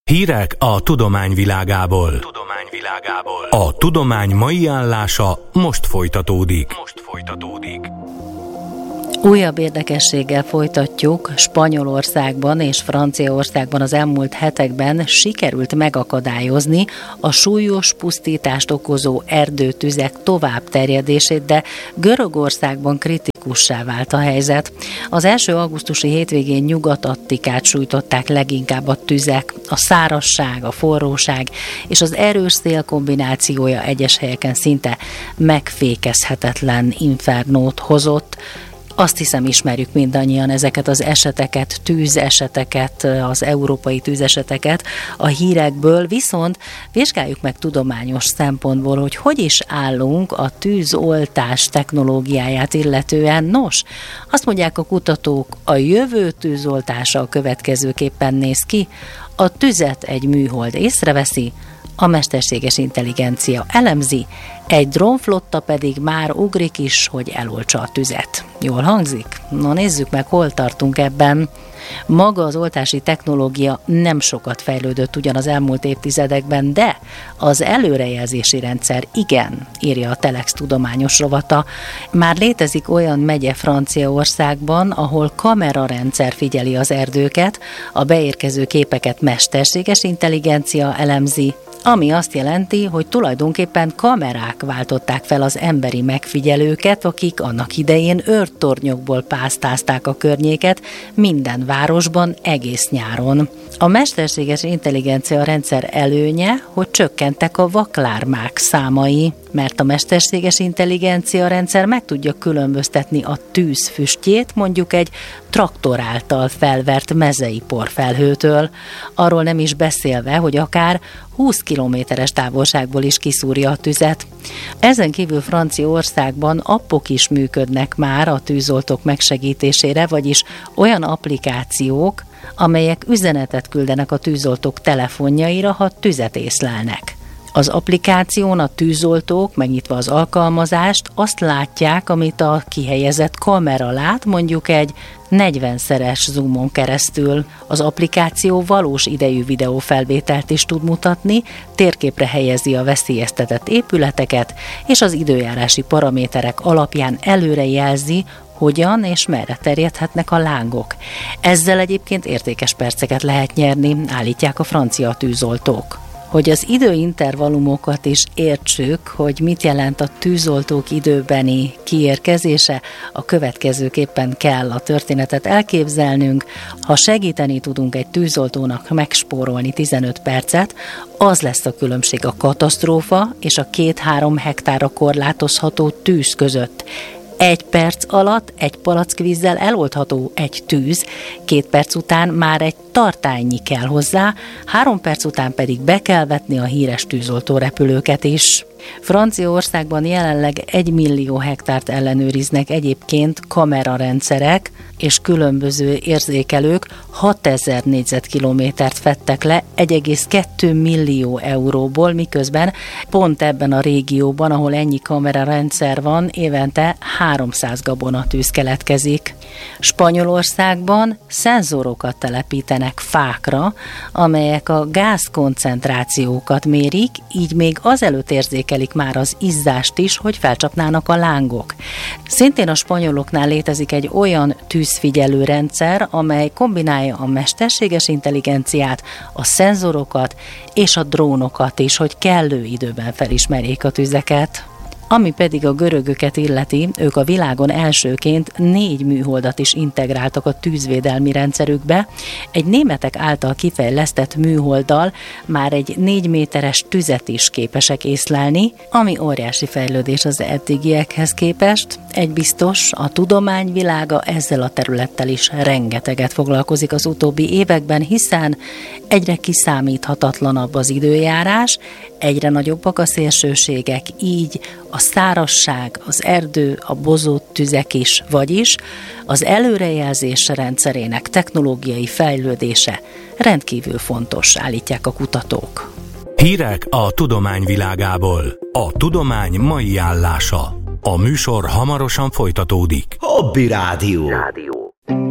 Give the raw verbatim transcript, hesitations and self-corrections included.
Hírek a tudomány világából. Tudomány világából. A tudomány mai állása most folytatódik. Most folytatódik. Újabb érdekességgel folytatjuk. Spanyolországban és Franciaországban az elmúlt hetekben sikerült megakadályozni a súlyos pusztítást okozó erdőtüzek továbbterjedését, de Görögországban kritikussá vált a helyzet. Az első augusztusi hétvégén Nyugat-Attikát sújtották leginkább a tüzek. A szárazság, a forróság és az erős szél kombinációja egyes helyeken szinte megfékezhetetlen infernót hozott. Azt hiszem, ismerjük mindannyian ezeket az eseteket, tűzeseteket, az európai tűzeseteket a hírekből, viszont vizsgáljuk meg tudományos szempontból, hogy hogy is állunk a tűzoltás technológiáját illetően. Nos, azt mondják a kutatók, a jövő tűzoltása a következőképpen néz ki. A tüzet egy műhold észreveszi, a mesterséges intelligencia elemzi, egy drónflotta pedig már ugrik is, hogy eloltsa a tüzet. Jól hangzik? Na nézzük meg, hol tartunk ebben. Maga az oltási technológia nem sokat fejlődött ugyan az elmúlt évtizedekben, de az előrejelzési rendszer igen, írja a Telex tudományos rovata. Már létezik olyan megye Franciaországban, ahol kamerarendszer figyeli az erdőket, a beérkező képeket mesterséges intelligencia elemzi, ami azt jelenti, hogy tulajdonképpen kamerák váltották fel az emberi megfigyelőket, akik annak idején őrtornyokból pásztázták a környéket minden városban egész nyáron. A mesterséges intelligencia rendszer előnye, hogy csökkentek a vaklármák számai, mert a mesterséges intelligencia rendszer meg tudja különböztetni a tűz füstjét mondjuk egy traktor által felvert mezei porfelhőtől. Arról nem is beszélve, hogy akár húsz kilométeres távolságból is kiszúrja a tüzet. Ezen kívül Franciaországban appok is működnek már a tűzoltók megsegítésére, vagyis olyan applikációk, amelyek üzenetet küldenek a tűzoltók telefonjaira, ha tüzet észlelnek. Az applikáción a tűzoltók, megnyitva az alkalmazást, azt látják, amit a kihelyezett kamera lát, mondjuk egy negyvenszeres zoomon keresztül. Az applikáció valós idejű videófelvételt is tud mutatni, térképre helyezi a veszélyeztetett épületeket, és az időjárási paraméterek alapján előrejelzi, hogyan és merre terjedhetnek a lángok. Ezzel egyébként értékes perceket lehet nyerni, állítják a francia tűzoltók. Hogy az időintervallumokat is értsük, hogy mit jelent a tűzoltók időbeni kiérkezése, a következőképpen kell a történetet elképzelnünk. Ha segíteni tudunk egy tűzoltónak megspórolni tizenöt percet, az lesz a különbség a katasztrófa és a két-három hektárra korlátozható tűz között. Egy perc alatt egy palack vízzel eloldható egy tűz, két perc után már egy tartálynyi kell hozzá, három perc után pedig be kell vetni a híres tűzoltó repülőket is. Franciaországban jelenleg egy millió hektárt ellenőriznek egyébként kamerarendszerek, és különböző érzékelők hatezer négyzetkilométert fedtek le egy egész kettő millió euróból, miközben pont ebben a régióban, ahol ennyi kamerarendszer van, évente háromszáz gabonatűz keletkezik. Spanyolországban szenzorokat telepítenek fákra, amelyek a gázkoncentrációkat mérik, így még azelőtt érzékelik már az izzást is, hogy felcsapnának a lángok. Szintén a spanyoloknál létezik egy olyan tűzfigyelő rendszer, amely kombinálja a mesterséges intelligenciát, a szenzorokat és a drónokat is, hogy kellő időben felismerjék a tüzeket. Ami pedig a görögöket illeti, ők a világon elsőként négy műholdat is integráltak a tűzvédelmi rendszerükbe. Egy németek által kifejlesztett műholddal már egy négy méteres tüzet is képesek észlelni, ami óriási fejlődés az eddigiekhez képest. Egy biztos, a tudományvilága ezzel a területtel is rengeteget foglalkozik az utóbbi években, hiszen egyre kiszámíthatatlanabb az időjárás, egyre nagyobbak a szélsőségek, így a szárazság, az erdő, a bozott tüzek is, vagyis az előrejelzés rendszerének technológiai fejlődése rendkívül fontos, állítják a kutatók. Hírek a tudomány világából. A tudomány mai állása. A műsor hamarosan folytatódik. Hobby Rádió. Rádió.